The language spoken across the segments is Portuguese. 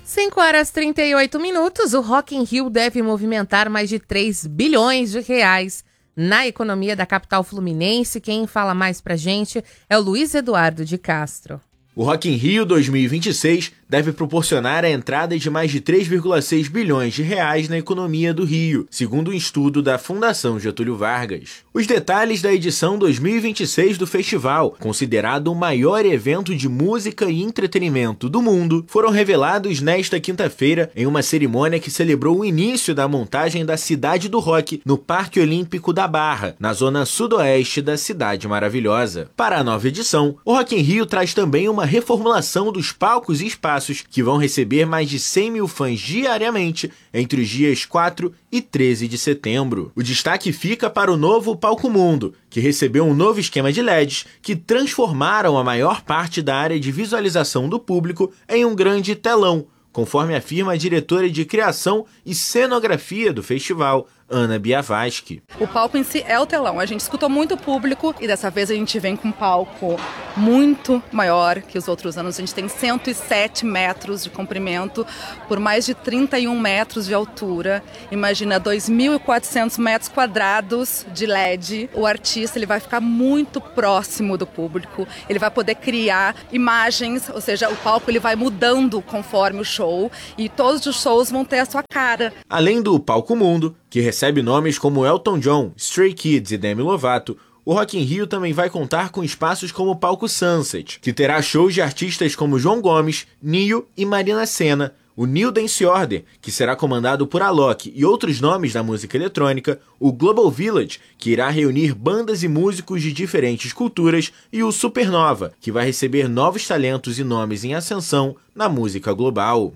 5h38, o Rock in Rio deve movimentar mais de 3 bilhões de reais na economia da capital fluminense. Quem fala mais pra gente é o Luiz Eduardo de Castro. O Rock in Rio 2026 deve proporcionar a entrada de mais de 3,6 bilhões de reais na economia do Rio, segundo um estudo da Fundação Getúlio Vargas. Os detalhes da edição 2026 do festival, considerado o maior evento de música e entretenimento do mundo, foram revelados nesta quinta-feira em uma cerimônia que celebrou o início da montagem da Cidade do Rock no Parque Olímpico da Barra, na zona sudoeste da Cidade Maravilhosa. Para a nova edição, o Rock in Rio traz também uma reformulação dos palcos e espaços que vão receber mais de 100 mil fãs diariamente entre os dias 4 e 13 de setembro. O destaque fica para o novo Palco Mundo, que recebeu um novo esquema de LEDs que transformaram a maior parte da área de visualização do público em um grande telão, conforme afirma a diretora de criação e cenografia do festival, Ana Biavaschi. O palco em si é o telão. A gente escutou muito o público e dessa vez a gente vem com um palco muito maior que os outros anos. A gente tem 107 metros de comprimento por mais de 31 metros de altura. Imagina 2.400 metros quadrados de LED. O artista ele vai ficar muito próximo do público. Ele vai poder criar imagens, ou seja, o palco ele vai mudando conforme o show e todos os shows vão ter a sua cara. Além do Palco Mundo, que recebe nomes como Elton John, Stray Kids e Demi Lovato, o Rock in Rio também vai contar com espaços como o Palco Sunset, que terá shows de artistas como João Gomes, Nio e Marina Sena, o New Dance Order, que será comandado por Alok e outros nomes da música eletrônica, o Global Village, que irá reunir bandas e músicos de diferentes culturas, e o Supernova, que vai receber novos talentos e nomes em ascensão na música global.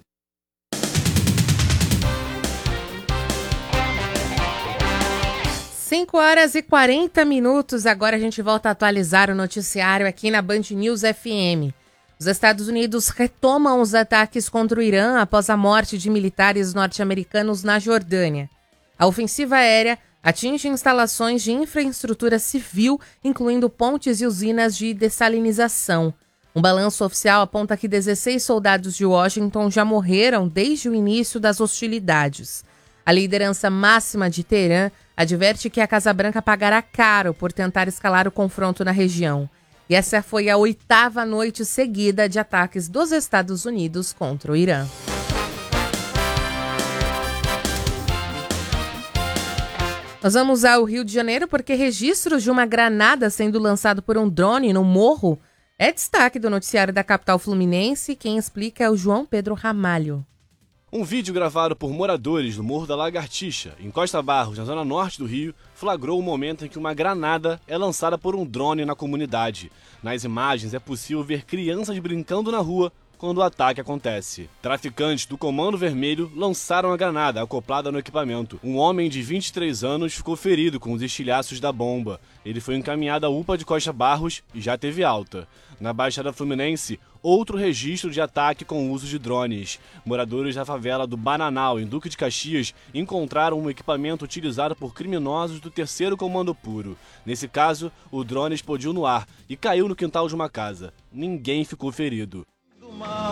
Cinco horas e 40 minutos, agora a gente volta a atualizar o noticiário aqui na Band News FM. Os Estados Unidos retomam os ataques contra o Irã após a morte de militares norte-americanos na Jordânia. A ofensiva aérea atinge instalações de infraestrutura civil, incluindo pontes e usinas de dessalinização. Um balanço oficial aponta que 16 soldados de Washington já morreram desde o início das hostilidades. A liderança máxima de Teherã adverte que a Casa Branca pagará caro por tentar escalar o confronto na região. E essa foi a 8ª noite seguida de ataques dos Estados Unidos contra o Irã. Nós vamos ao Rio de Janeiro porque registros de uma granada sendo lançado por um drone no morro é destaque do noticiário da capital fluminense. Quem explica é o João Pedro Ramalho. Um vídeo gravado por moradores do Morro da Lagartixa, em Costa Barros, na zona norte do Rio, flagrou o momento em que uma granada é lançada por um drone na comunidade. Nas imagens é possível ver crianças brincando na rua quando o ataque acontece. Traficantes do Comando Vermelho lançaram a granada acoplada no equipamento. Um homem de 23 anos ficou ferido com os estilhaços da bomba. Ele foi encaminhado à UPA de Costa Barros e já teve alta. Na Baixada Fluminense, outro registro de ataque com o uso de drones. Moradores da favela do Bananal, em Duque de Caxias, encontraram um equipamento utilizado por criminosos do 3º Comando Puro. Nesse caso, o drone explodiu no ar e caiu no quintal de uma casa. Ninguém ficou ferido.